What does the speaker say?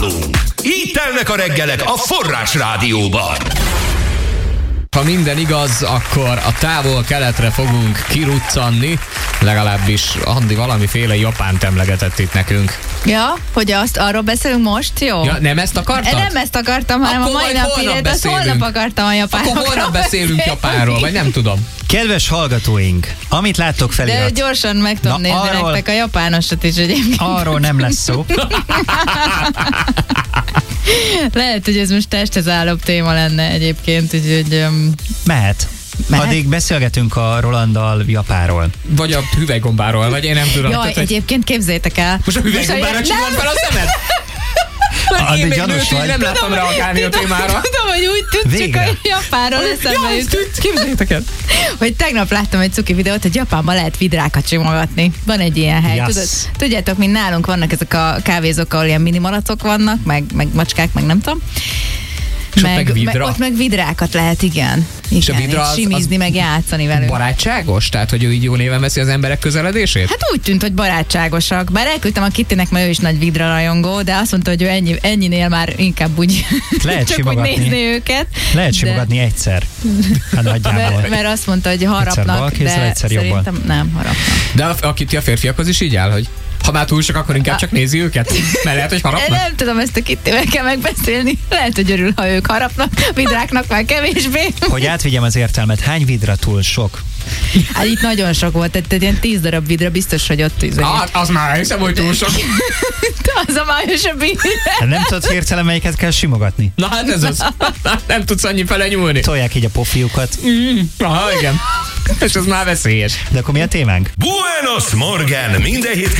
nálunk. Így telnek a reggelek a Forrás Rádióban. Ha minden igaz, akkor a távol-keletre fogunk kiruccanni. Legalábbis Andi valamiféle Japánt emlegetett itt nekünk. Ja, hogy arról beszélünk most, jó? Ja, nem ezt akartad? Nem ezt akartam, hanem akkor a mai napirét, azt holnap akartam a japánokról. Akkor holnap beszélünk Japánról, vagy nem tudom. Kedves hallgatóink, amit láttok felirat. De gyorsan meg tudom nézni nektek a japánosat is egyébként. Arról nem lesz szó. Lehet, hogy ez most testhez állóbb téma lenne egyébként, úgyhogy... Mehet. Addig beszélgetünk a Rolanddal Japánról. Vagy a hüvelygombáról, vagy én nem tudom. Jaj, egyébként képzétek el. Most a hüvelygombára csinálom fel a szemed? Én még nőt így nem láttam reagálni a témára. Tudom, hogy úgy tűnt, csak a Japánról eszembe jut. Képzeljétek el. Hogy tegnap láttam egy cuki videót, hogy Japánban lehet vidrákat simogatni. Van egy ilyen hely. Yes. Tudjátok, mint nálunk vannak ezek a kávézók, ahol ilyen minimalacok vannak, meg macskák, meg nem tudom. Ott meg vidrákat lehet, igen. És a vidra az simizni, meg játszani velük. Barátságos? Tehát, hogy ő így jó néven veszi az emberek közeledését? Hát úgy tűnt, hogy barátságosak. Bár elküldtem a Kittinek, mert ő is nagy vidra rajongó, de azt mondta, hogy ő ennyinél már inkább úgy lehet csak úgy nézni őket. Lehet simogatni egyszer. Hát nagyjából. Mert azt mondta, hogy harapnak, egyszer bal kézzel, de egyszer szerintem jobban. nem harapnak. De a férfiakhoz is így áll, hogy ha már túl sok, akkor inkább csak nézi őket? Mert lehet, hogy harapnak? Nem tudom, ezt a Kittivel kell megbeszélni. Lehet, hogy örül, ha ők harapnak, vidráknak már kevésbé. Hogy átvigyem az értelmet, hány vidra túl sok? Hát itt nagyon sok volt, tehát ilyen 10 darab vidra biztos, hogy ott üzeli. Hát az már hiszem, hogy túl sok. Az a májosabb vidra. Nem tudod hirtelen, melyiket kell simogatni? Na hát ez az. Nem tudsz annyi fele nyúlni. Tolják így a pofiukat. Aha, igen. És az már veszélyes. De akkor mi a témánk? Buenos Morgen! Minden hét